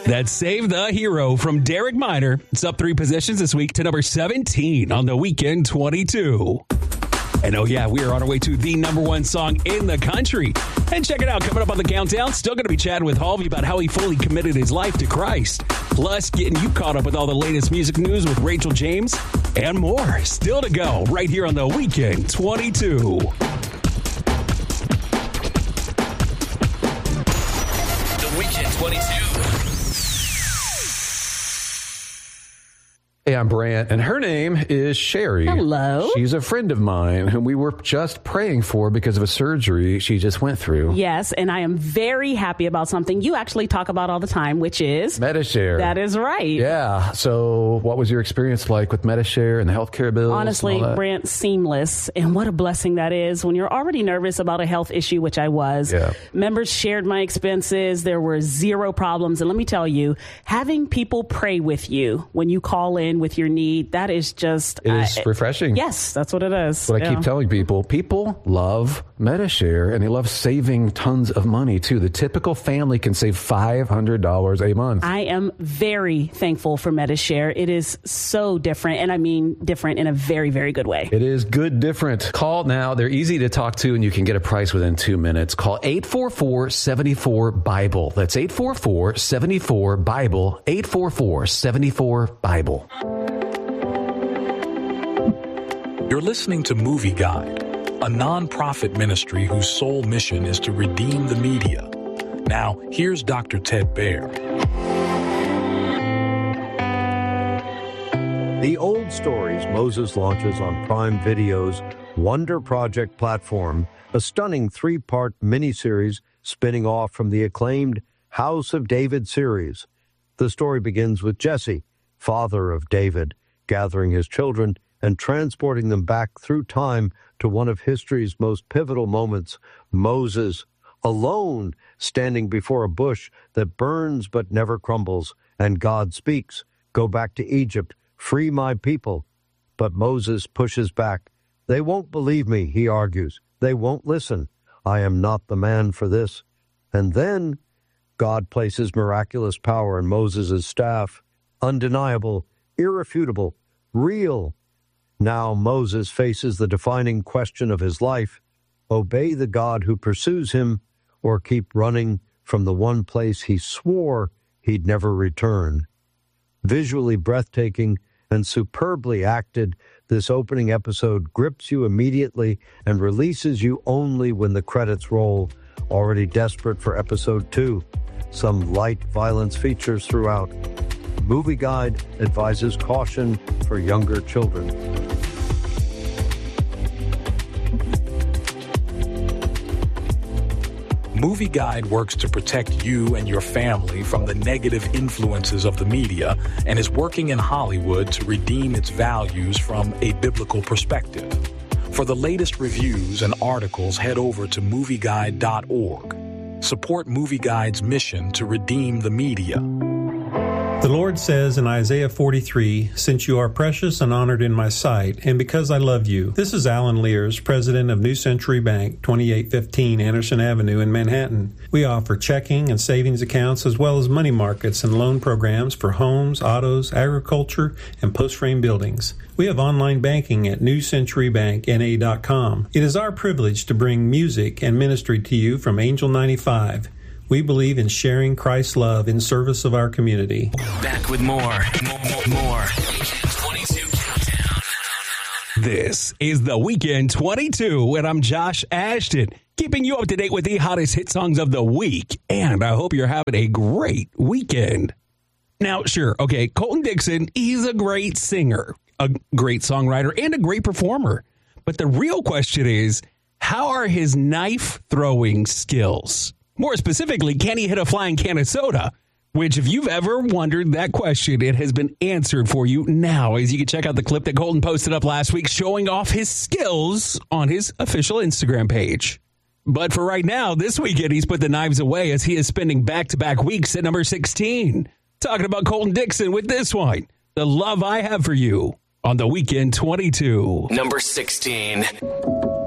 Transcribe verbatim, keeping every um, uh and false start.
That's Save the Hero from Derek Minor. It's up three positions this week to number seventeen on the Weekend twenty-two. And oh yeah, we are on our way to the number one song in the country. And check it out, coming up on the countdown, still going to be chatting with Halvey about how he fully committed his life to Christ. Plus, getting you caught up with all the latest music news with Rachel James and more. Still to go right here on the Weekend twenty-two. The Weekend twenty-two. Hey, I'm Brant, and her name is Sherry. Hello. She's a friend of mine whom we were just praying for because of a surgery she just went through. Yes, and I am very happy about something you actually talk about all the time, which is Medi-Share. That is right. Yeah. So what was your experience like with Medi-Share and the healthcare bills? Honestly, Brant, seamless. And what a blessing that is when you're already nervous about a health issue, which I was. Yeah. Members shared my expenses. There were zero problems. And let me tell you, having people pray with you when you call in with your need, that is just... It is uh, refreshing. Yes, that's what it is. What yeah. I keep telling people, people love Medi-Share, and they love saving tons of money, too. The typical family can save five hundred dollars a month. I am very thankful for Medi-Share. It is so different, and I mean different in a very, very good way. It is good different. Call now. They're easy to talk to, and you can get a price within two minutes. Call eight four four, seven four, BIBLE. That's eight four four, seven four, BIBLE. eight four four, seven four, BIBLE. You're listening to Movie Guide, a non-profit ministry whose sole mission is to redeem the media. Now, here's Doctor Ted Baer. The Old Stories Moses launches on Prime Video's Wonder Project platform, a stunning three-part miniseries spinning off from the acclaimed House of David series. The story begins with Jesse, father of David, gathering his children and transporting them back through time to one of history's most pivotal moments, Moses, alone, standing before a bush that burns but never crumbles, and God speaks, "Go back to Egypt, free my people." But Moses pushes back. "They won't believe me," he argues. "They won't listen. I am not the man for this." And then God places miraculous power in Moses' staff, undeniable, irrefutable, real. Now Moses faces the defining question of his life: obey the God who pursues him, or keep running from the one place he swore he'd never return. Visually breathtaking and superbly acted, this opening episode grips you immediately and releases you only when the credits roll, already desperate for episode two. Some light violence features throughout. Movie Guide advises caution for younger children. Movie Guide works to protect you and your family from the negative influences of the media and is working in Hollywood to redeem its values from a biblical perspective. For the latest reviews and articles, head over to movie guide dot org. Support Movie Guide's mission to redeem the media. The Lord says in Isaiah forty-three, "Since you are precious and honored in my sight, and because I love you." This is Alan Lears, president of New Century Bank, twenty-eight fifteen Anderson Avenue in Manhattan. We offer checking and savings accounts as well as money markets and loan programs for homes, autos, agriculture, and post-frame buildings. We have online banking at new century bank n a dot com. It is our privilege to bring music and ministry to you from Angel ninety-five. We believe in sharing Christ's love in service of our community. Back with more, more, more, more. twenty-two Countdown. This is the Weekend twenty-two, and I'm Josh Ashton, keeping you up to date with the hottest hit songs of the week. And I hope you're having a great weekend. Now, sure, okay, Colton Dixon, he's a great singer, a great songwriter, and a great performer. But the real question is, how are his knife-throwing skills? More specifically, can he hit a flying can of soda? Which, if you've ever wondered that question, it has been answered for you now, as you can check out the clip that Colton posted up last week showing off his skills on his official Instagram page. But for right now, this weekend, he's put the knives away as he is spending back-to-back weeks at number sixteen. Talking about Colton Dixon with this one, "The Love I Have for You," on the Weekend twenty-two. Number sixteen.